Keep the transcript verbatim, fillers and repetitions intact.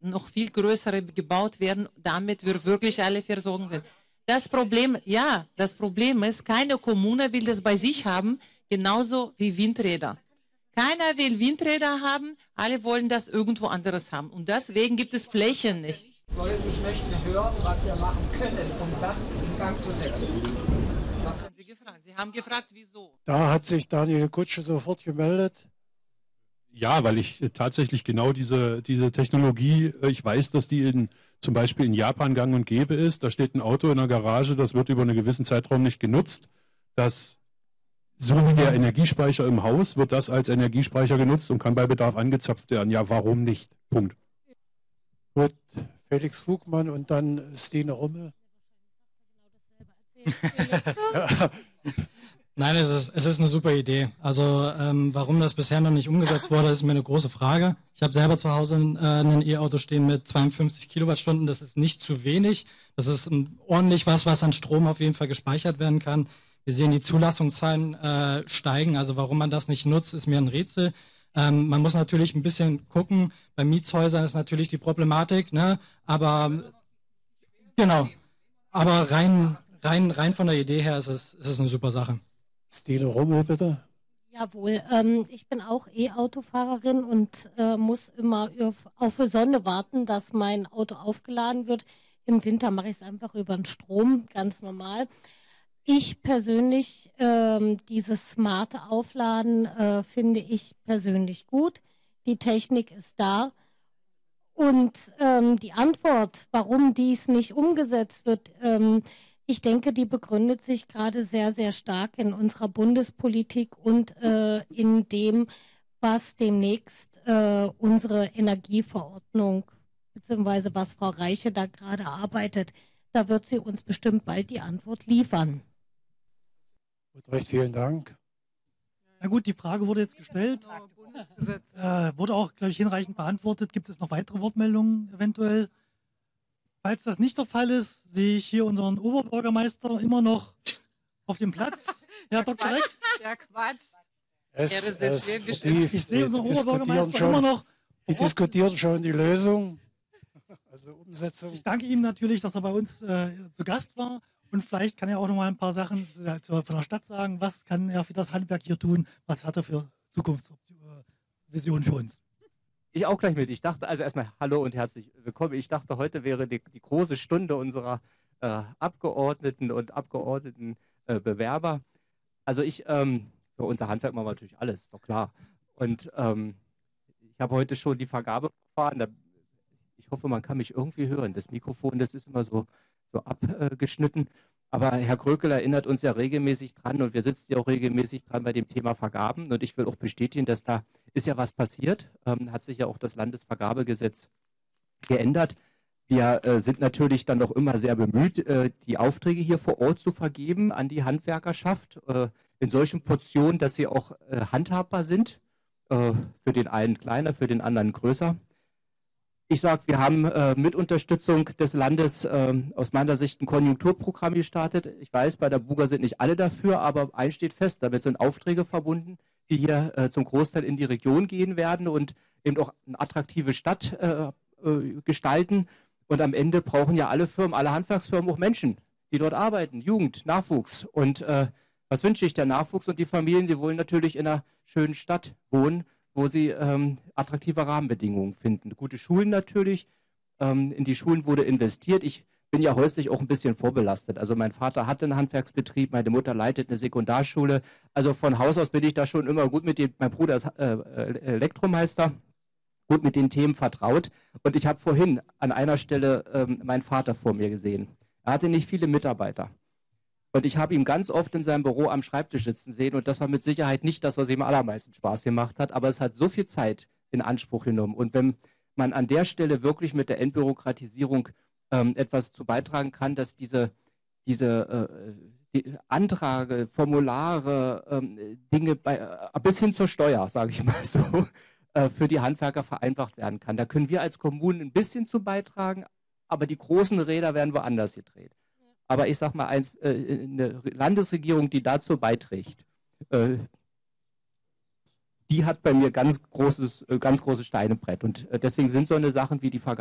noch viel größere gebaut werden, damit wir wirklich alle versorgen können. Das Problem, ja, das Problem ist, keine Kommune will das bei sich haben, genauso wie Windräder. Keiner will Windräder haben, alle wollen das irgendwo anderes haben. Und deswegen gibt es Flächen nicht. Ich möchte hören, was wir machen können, um das in Gang zu setzen. Was haben Sie gefragt? Sie haben gefragt, wieso? Da hat sich Daniel Kutsche sofort gemeldet. Ja, weil ich tatsächlich genau diese, diese Technologie, ich weiß, dass die in, zum Beispiel in Japan gang und gäbe ist. Da steht ein Auto in der Garage, das wird über einen gewissen Zeitraum nicht genutzt. Das, so wie der Energiespeicher im Haus, wird das als Energiespeicher genutzt und kann bei Bedarf angezapft werden. Ja, warum nicht? Punkt. Gut, Felix Fugmann und dann Stine Rummel. Ja. Nein, es ist, es ist eine super Idee. Also ähm, warum das bisher noch nicht umgesetzt wurde, ist mir eine große Frage. Ich habe selber zu Hause ein, äh, ein E-Auto stehen mit zweiundfünfzig Kilowattstunden. Das ist nicht zu wenig. Das ist um, ordentlich was, was an Strom auf jeden Fall gespeichert werden kann. Wir sehen die Zulassungszahlen äh, steigen. Also warum man das nicht nutzt, ist mir ein Rätsel. Ähm, man muss natürlich ein bisschen gucken. Bei Mietshäusern ist natürlich die Problematik, ne? Aber genau. Aber rein, rein, rein von der Idee her ist es, ist es eine super Sache. Stine Rummel, bitte. Jawohl, ähm, ich bin auch E-Autofahrerin und äh, muss immer auf, auf die Sonne warten, dass mein Auto aufgeladen wird. Im Winter mache ich es einfach über den Strom, ganz normal. Ich persönlich, ähm, dieses smarte Aufladen äh, finde ich persönlich gut. Die Technik ist da. Und ähm, die Antwort, warum dies nicht umgesetzt wird, ähm, ich denke, die begründet sich gerade sehr, sehr stark in unserer Bundespolitik und äh, in dem, was demnächst äh, unsere Energieverordnung, beziehungsweise was Frau Reiche da gerade arbeitet, da wird sie uns bestimmt bald die Antwort liefern. Gut, recht vielen Dank. Na gut, die Frage wurde jetzt gestellt, äh, wurde auch, glaube ich, hinreichend beantwortet. Gibt es noch weitere Wortmeldungen eventuell? Falls das nicht der Fall ist, sehe ich hier unseren Oberbürgermeister immer noch auf dem Platz. Herr Doktor Recht. Der Quatsch. Es, es es vertieft, ich sehe unseren Oberbürgermeister schon, immer noch. Die diskutieren schon die Lösung, also Umsetzung. Ich danke ihm natürlich, dass er bei uns äh, zu Gast war. Und vielleicht kann er auch noch mal ein paar Sachen äh, von der Stadt sagen. Was kann er für das Handwerk hier tun? Was hat er für Zukunftsvisionen für uns? Ich auch gleich mit. Ich dachte, also erstmal hallo und herzlich willkommen. Ich dachte, heute wäre die, die große Stunde unserer äh, Abgeordneten und Abgeordnetenbewerber. Äh, also ich, ähm, für unser Handwerk machen wir natürlich alles, doch klar. Und ähm, ich habe heute schon die Vergabeverfahren. Da, ich hoffe, man kann mich irgendwie hören. Das Mikrofon, das ist immer so, so abgeschnitten. Aber Herr Krökel erinnert uns ja regelmäßig dran und wir sitzen ja auch regelmäßig dran bei dem Thema Vergaben. Und ich will auch bestätigen, dass da ist ja was passiert. Ähm, hat sich ja auch das Landesvergabegesetz geändert. Wir äh, sind natürlich dann noch immer sehr bemüht, äh, die Aufträge hier vor Ort zu vergeben an die Handwerkerschaft äh, in solchen Portionen, dass sie auch äh, handhabbar sind. Äh, für den einen kleiner, für den anderen größer. Ich sage, wir haben äh, mit Unterstützung des Landes äh, aus meiner Sicht ein Konjunkturprogramm gestartet. Ich weiß, bei der Buga sind nicht alle dafür, aber eins steht fest, damit sind Aufträge verbunden, die hier äh, zum Großteil in die Region gehen werden und eben auch eine attraktive Stadt äh, äh, gestalten. Und am Ende brauchen ja alle Firmen, alle Handwerksfirmen auch Menschen, die dort arbeiten, Jugend, Nachwuchs. Und äh, was wünsche ich der Nachwuchs und die Familien? Sie wollen natürlich in einer schönen Stadt wohnen, wo sie ähm, attraktive Rahmenbedingungen finden. Gute Schulen natürlich. Ähm, in die Schulen wurde investiert. Ich bin ja häuslich auch ein bisschen vorbelastet. Also mein Vater hatte einen Handwerksbetrieb, meine Mutter leitet eine Sekundarschule. Also von Haus aus bin ich da schon immer gut mit dem, mein Bruder ist äh, Elektromeister, gut mit den Themen vertraut. Und ich habe vorhin an einer Stelle ähm, meinen Vater vor mir gesehen. Er hatte nicht viele Mitarbeiter. Und ich habe ihn ganz oft in seinem Büro am Schreibtisch sitzen sehen und das war mit Sicherheit nicht das, was ihm am allermeisten Spaß gemacht hat, aber es hat so viel Zeit in Anspruch genommen. Und wenn man an der Stelle wirklich mit der Entbürokratisierung ähm, etwas zu beitragen kann, dass diese, diese äh, die Anträge, Formulare, ähm, Dinge bei, äh, bis hin zur Steuer, sage ich mal so, äh, für die Handwerker vereinfacht werden kann. Da können wir als Kommunen ein bisschen zu beitragen, aber die großen Räder werden woanders gedreht. Aber ich sage mal, eins, äh, eine Landesregierung, die dazu beiträgt, äh, die hat bei mir ganz großes, äh, ganz großes Steinebrett. Und äh, deswegen sind so eine Sachen wie die Vergabe